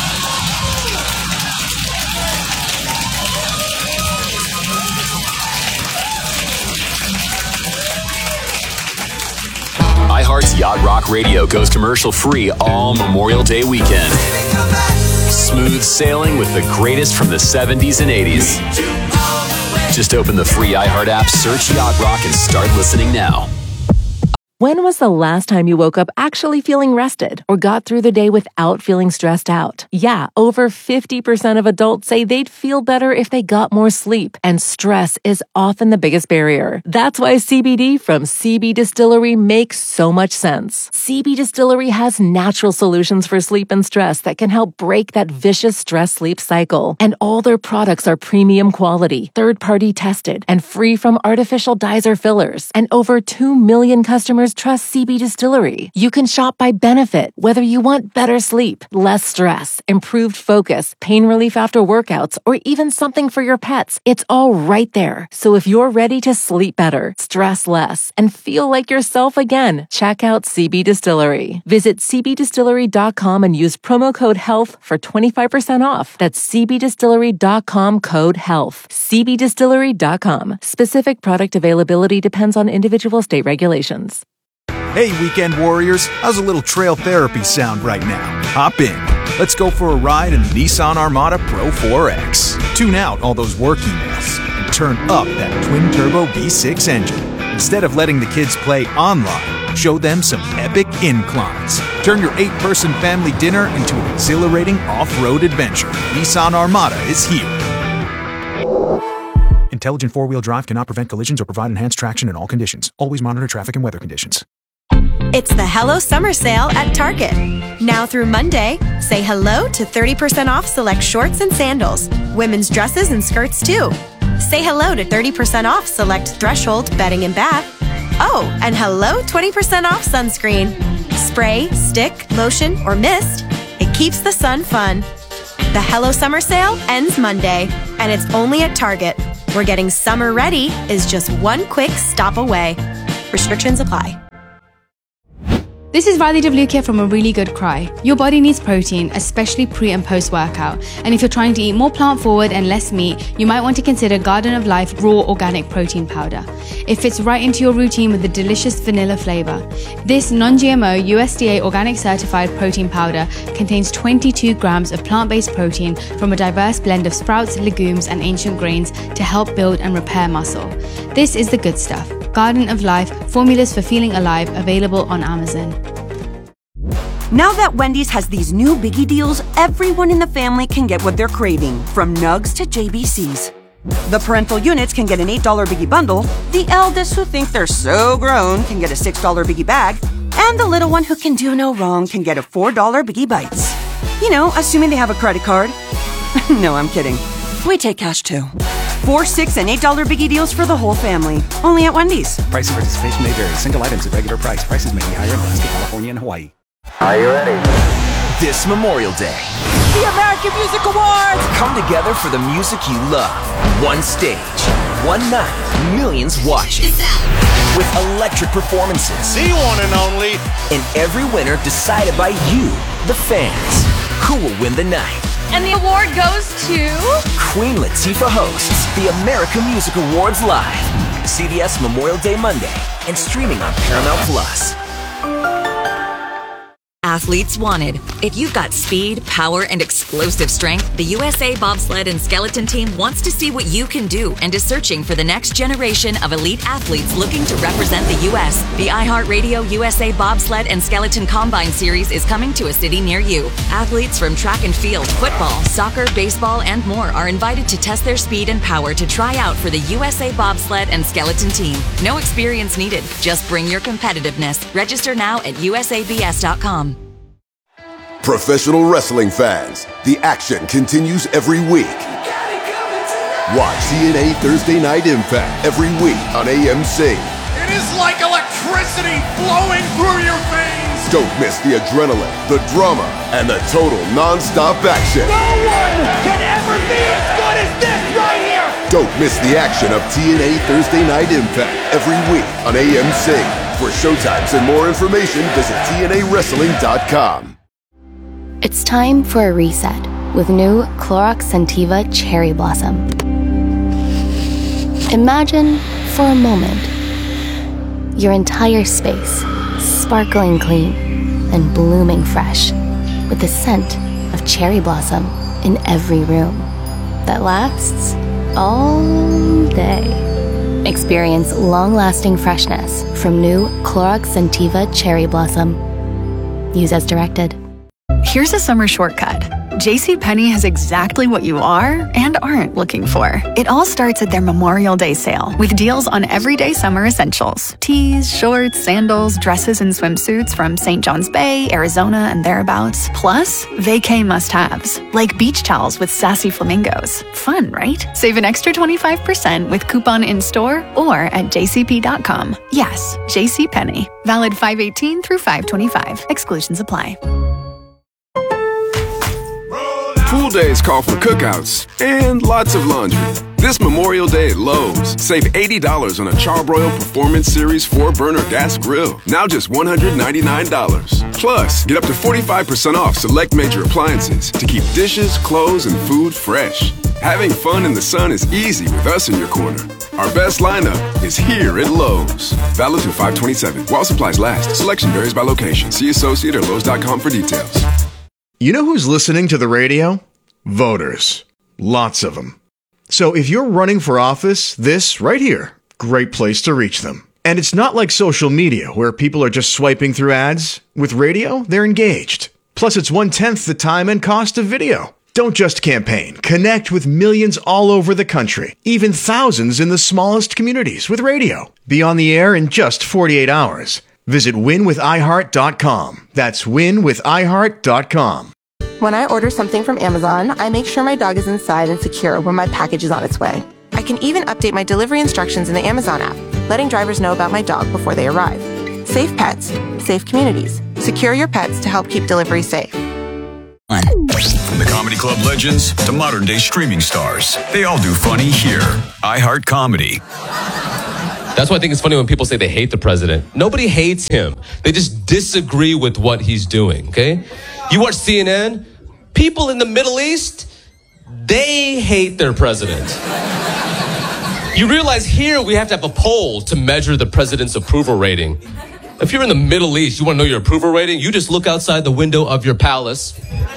iHeart's Yacht Rock Radio goes commercial free all Memorial Day weekend. Smooth sailing with the greatest from the seventies and eighties. Just open the free iHeart app, search Yacht Rock, and start listening now. When was the last time you woke up actually feeling rested or got through the day without feeling stressed out? Yeah, over fifty percent of adults say they'd feel better if they got more sleep, and stress is often the biggest barrier. That's why C B D from C B Distillery makes so much sense. C B Distillery has natural solutions for sleep and stress that can help break that vicious stress-sleep cycle. And all their products are premium quality, third-party tested, and free from artificial dyes or fillers. And over two million customers trust C B Distillery. You can shop by benefit, whether you want better sleep, less stress, improved focus, pain relief after workouts, or even something for your pets. It's all right there. So if you're ready to sleep better, stress less, and feel like yourself again, check out C B Distillery. Visit c b distillery dot com and use promo code HEALTH for twenty-five percent off. That's c b distillery dot com code HEALTH. c b distillery dot com. Specific product availability depends on individual state regulations. Hey, weekend warriors, how's a little trail therapy sound right now? Hop in. Let's go for a ride in the Nissan Armada Pro four X. Tune out all those work emails and turn up that twin-turbo V six engine. Instead of letting the kids play online, show them some epic inclines. Turn your eight-person family dinner into an exhilarating off-road adventure. Nissan Armada is here. Intelligent four-wheel drive cannot prevent collisions or provide enhanced traction in all conditions. Always monitor traffic and weather conditions. It's the Hello Summer Sale at Target. Now through Monday, say hello to thirty percent off select shorts and sandals, women's dresses and skirts too. Say hello to thirty percent off select Threshold bedding and bath. Oh, and hello twenty percent off sunscreen. Spray, stick, lotion, or mist. It keeps the sun fun. The Hello Summer Sale ends Monday, and it's only at Target. where getting summer ready is just one quick stop away. Restrictions apply. This is Riley Devlukia from A Really Good Cry. Your body needs protein, especially pre and post workout. And if you're trying to eat more plant forward and less meat, you might want to consider Garden of Life Raw Organic Protein Powder. It fits right into your routine with a delicious vanilla flavor. This non-G M O U S D A organic certified protein powder contains twenty-two grams of plant-based protein from a diverse blend of sprouts, legumes, and ancient grains to help build and repair muscle. This is the good stuff. Garden of Life, formulas for feeling alive, available on Amazon. Now that Wendy's has these new biggie deals, everyone in the family can get what they're craving, from nugs to J B Cs. The parental units can get an eight dollar biggie bundle, the eldest who think they're so grown can get a six dollar biggie bag, and the little one who can do no wrong can get a four dollar biggie bites. You know, assuming they have a credit card. No, I'm kidding. We take cash too. Four, six, and eight dollar biggie deals for the whole family. Only at Wendy's. Price and participation may vary. Single items at regular price. Prices may be higher in Alaska, California, and Hawaii. Are you ready? This Memorial Day, The American Music Awards! come together for the music you love. One stage, one night, millions watching. With electric performances. The one and only. And every winner decided by you, the fans. Who will win the night? And the award goes to... Queen Latifah hosts the American Music Awards live. C B S Memorial Day Monday and streaming on Paramount Plus. Athletes wanted. If you've got speed, power, and explosive strength, the U S A Bobsled and Skeleton Team wants to see what you can do and is searching for the next generation of elite athletes looking to represent the U S The iHeartRadio U S A Bobsled and Skeleton Combine Series is coming to a city near you. Athletes from track and field, football, soccer, baseball, and more are invited to test their speed and power to try out for the U S A Bobsled and Skeleton Team. No experience needed. Just bring your competitiveness. Register now at U S A B S dot com. Professional wrestling fans, the action continues every week. Watch T N A Thursday Night Impact every week on A M C. It is like electricity flowing through your veins. Don't miss the adrenaline, the drama, and the total non-stop action. No one can ever be as good as this right here. Don't miss the action of T N A Thursday Night Impact every week on A M C. For showtimes and more information, visit T N A wrestling dot com. It's time for a reset with new Clorox Scentiva Cherry Blossom. Imagine, for a moment, your entire space sparkling clean and blooming fresh with the scent of cherry blossom in every room that lasts all day. Experience long-lasting freshness from new Clorox Scentiva Cherry Blossom. Use as directed. Here's a summer shortcut. JCPenney has exactly what you are and aren't looking for. It all starts at their Memorial Day sale with deals on everyday summer essentials. Tees, shorts, sandals, dresses, and swimsuits from Saint John's Bay, Arizona, and thereabouts. Plus, vacay must-haves, like beach towels with sassy flamingos. Fun, right? Save an extra twenty-five percent with coupon in-store or at j c p dot com. Yes, JCPenney. Valid five eighteen through five twenty-five. Exclusions apply. Pool days call for cookouts and lots of laundry. This Memorial Day at Lowe's, save eighty dollars on a Charbroil Performance Series four burner gas grill, now just one hundred ninety-nine dollars. Plus, get up to forty-five percent off select major appliances to keep dishes, clothes, and food fresh. Having fun in the sun is easy with us in your corner. Our best lineup is here at Lowe's. Valid through five twenty-seven. While supplies last. Selection varies by location. See associate or lowes dot com for details. You know who's listening to the radio? Voters. Lots of them. So if you're running for office, this right here, great place to reach them. And it's not like social media where people are just swiping through ads. With radio, they're engaged. Plus, it's one-tenth the time and cost of video. Don't just campaign. Connect with millions all over the country, even thousands in the smallest communities with radio. Be on the air in just forty-eight hours. Visit win with i heart dot com. That's win with i heart dot com. When I order something from Amazon, I make sure my dog is inside and secure when my package is on its way. I can even update my delivery instructions in the Amazon app, letting drivers know about my dog before they arrive. Safe pets, safe communities. Secure your pets to help keep delivery safe. From the Comedy Club legends to modern day streaming stars, they all do funny here. iHeart Comedy. That's why I think it's funny when people say they hate the president. Nobody hates him. They just disagree with what he's doing, okay? You watch C N N, people in the Middle East, they hate their president. You realize here we have to have a poll to measure the president's approval rating. If you're in the Middle East, you want to know your approval rating, you just look outside the window of your palace.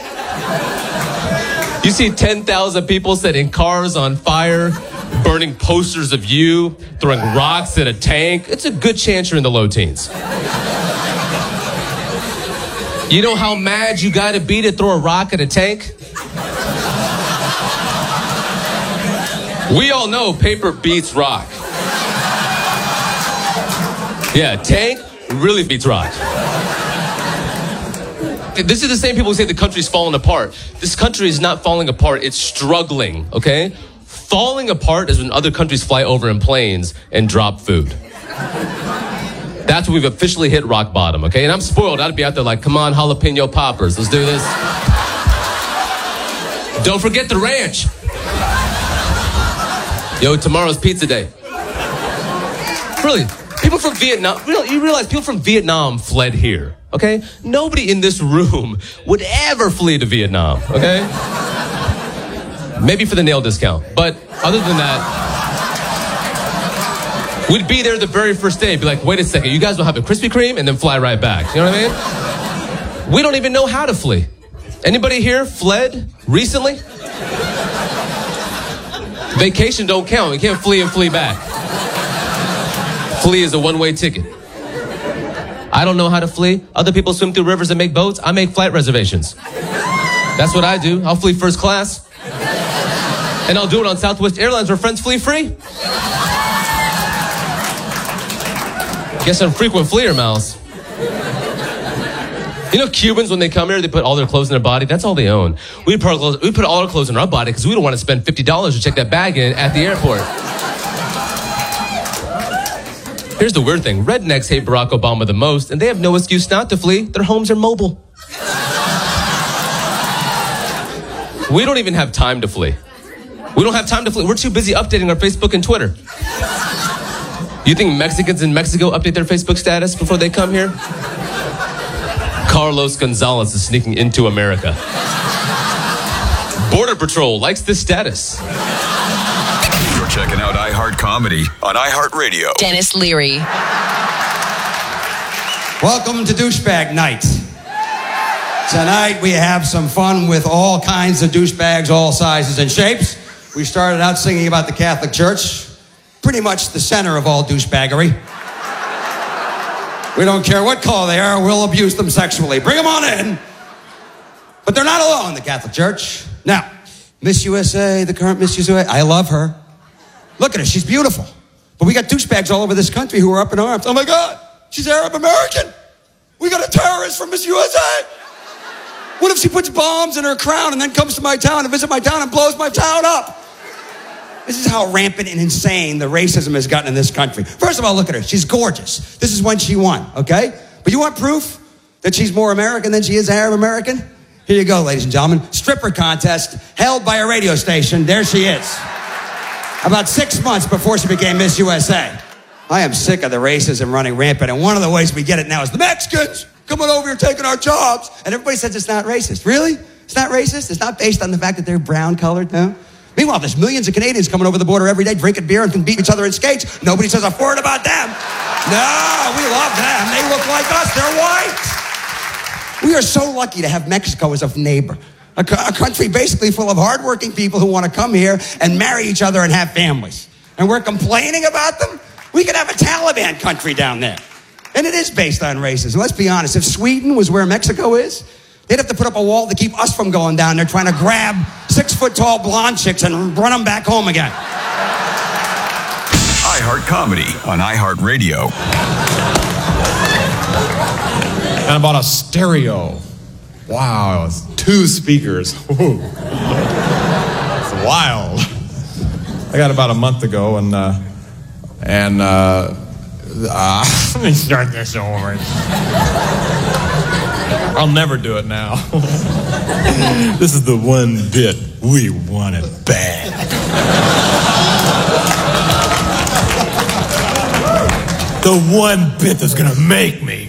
You see ten thousand people setting cars on fire, burning posters of you, throwing rocks at a tank. It's a good chance you're in the low teens. You know how mad you gotta be to throw a rock at a tank? We all know paper beats rock. Yeah, tank really beats rock. This is the same people who say the country's falling apart. This country is not falling apart, it's struggling, okay? Falling apart is when other countries fly over in planes and drop food. That's when we've officially hit rock bottom, okay? And I'm spoiled. I'd be out there like, come on, jalapeno poppers, let's do this. Don't forget the ranch. Yo, tomorrow's pizza day. Really, people from Vietnam, you realize people from Vietnam fled here, okay? Nobody in this room would ever flee to Vietnam, okay? Maybe for the nail discount, but other than that, we'd be there the very first day, be like, wait a second, you guys will have a Krispy Kreme and then fly right back. You know what I mean? We don't even know how to flee. Anybody here fled recently? Vacation don't count. You can't flee and flee back. Flee is a one-way ticket. I don't know how to flee. Other people swim through rivers and make boats. I make flight reservations. That's what I do. I'll flee first class. And I'll do it on Southwest Airlines where friends flee free. Guess I'm frequent fleer, Mouse. You know Cubans, when they come here, they put all their clothes in their body. That's all they own. We put, our clothes, we put all our clothes in our body because we don't want to spend fifty dollars to check that bag in at the airport. Here's the weird thing. Rednecks hate Barack Obama the most, and they have no excuse not to flee. Their homes are mobile. We don't even have time to flee. We don't have time to flee. We're too busy updating our Facebook and Twitter. You think Mexicans in Mexico update their Facebook status before they come here? Carlos Gonzalez is sneaking into America. Border Patrol likes this status. You're checking out iHeart Comedy on iHeartRadio. Dennis Leary. Welcome to Douchebag Night. Tonight we have some fun with all kinds of douchebags, all sizes and shapes. We started out singing about the Catholic Church, pretty much the center of all douchebaggery. We don't care what color they are, we'll abuse them sexually. Bring them on in. But they're not alone, the Catholic Church. Now, Miss U S A, the current Miss U S A, I love her. Look at her, she's beautiful. But we got douchebags all over this country who are up in arms. Oh my God, she's Arab American. We got a terrorist from Miss U S A. What if she puts bombs in her crown and then comes to my town to visit my town and blows my town up? This is how rampant and insane the racism has gotten in this country. First of all, look at her. She's gorgeous. This is when she won, okay? But you want proof that she's more American than she is Arab American? Here you go, ladies and gentlemen. Stripper contest held by a radio station. There she is. About six months before she became Miss U S A. I am sick of the racism running rampant, and one of the ways we get it now is the Mexicans coming over here taking our jobs. And everybody says it's not racist. Really? It's not racist? It's not based on the fact that they're brown colored, no? Meanwhile, there's millions of Canadians coming over the border every day, drinking beer and can beat each other in skates. Nobody says a word about them. No, we love them. They look like us. They're white. We are so lucky to have Mexico as a neighbor. A, a country basically full of hardworking people who want to come here and marry each other and have families. And we're complaining about them? We could have a Taliban country down there. And it is based on racism. Let's be honest. If Sweden was where Mexico is, they'd have to put up a wall to keep us from going down there trying to grab six-foot-tall blonde chicks and run them back home again. iHeart Comedy on iHeartRadio. And I bought a stereo. Wow, it's two speakers. Ooh. It's wild. I got it about a month ago, and uh, and uh, Uh, let me start this over. I'll never do it now. This is the one bit we wanted bad. The one bit that's gonna make me